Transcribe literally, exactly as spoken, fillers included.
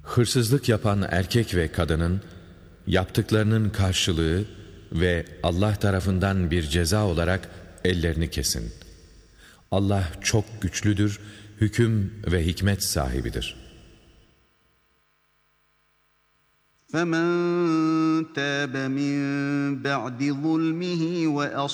Hırsızlık yapan erkek ve kadının yaptıklarının karşılığı ve Allah tarafından bir ceza olarak ellerini kesin. Allah çok güçlüdür, hüküm ve hikmet sahibidir. فَمَنْ تَابَ مِنْ بَعْدِ ظُلْمِهِ